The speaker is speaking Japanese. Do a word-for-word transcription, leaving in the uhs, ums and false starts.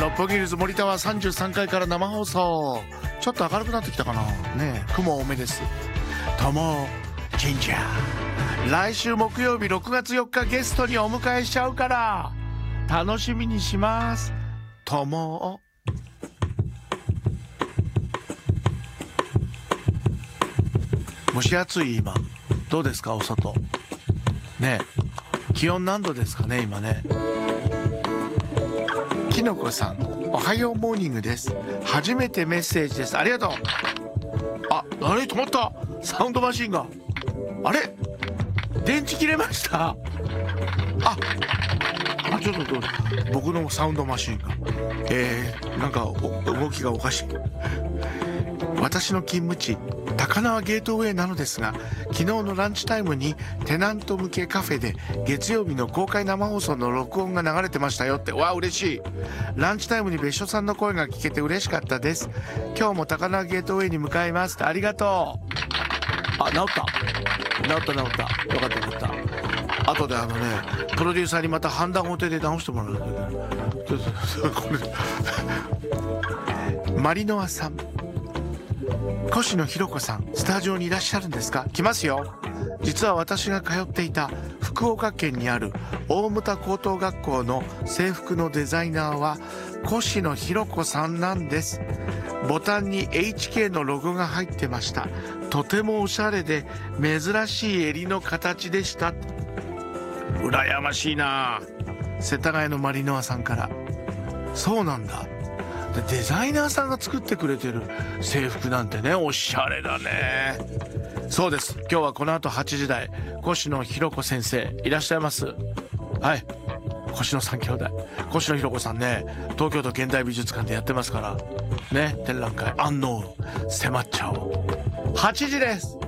六本木ヒルズ森田はさんじゅうさんかいから生放送。ちょっと明るくなってきたかなねえ、雲多めです。とも神社、来週木曜日ろくがつよっかゲストにお迎えしちゃうから楽しみにします。とも蒸し暑い今。どうですかお外ねえ、気温何度ですかね今ね。きのこさん、おはようモーニングです。初めてメッセージです。ありがとう。あ、あれ止まった。サウンドマシンがあれ電池切れました。ああ、ちょっと僕のサウンドマシンがえー、なんか動きがおかしい。私の勤務地高輪ゲートウェイなのですが、昨日のランチタイムにテナント向けカフェで月曜日の公開生放送の録音が流れてましたよって。わあ嬉しい。ランチタイムに別所さんの声が聞けて嬉しかったです。今日も高輪ゲートウェイに向かいますって。ありがとう。あ、治った治った治った、よかったよかった。後であのねプロデューサーにまた判断ごてで直してもらうんだけどマリノアさん、越野ひろ子さん、スタジオにいらっしゃるんですか。来ますよ。実は私が通っていた福岡県にある大牟田高等学校の制服のデザイナーは越野ひろ子さんなんです。ボタンに エイチケー のロゴが入ってました。とてもおしゃれで珍しい襟の形でした。羨ましいな。世田谷のマリノアさんから。そうなんだ。デザイナーさんが作ってくれてる制服なんてね、おしゃれだね。そうです。今日はこの後はちじ台、越野ひろ子先生いらっしゃいます。はい、越野三兄弟、越野ひろ子さんね、東京都現代美術館でやってますからね。展覧会、安納迫っちゃおう。はちじです。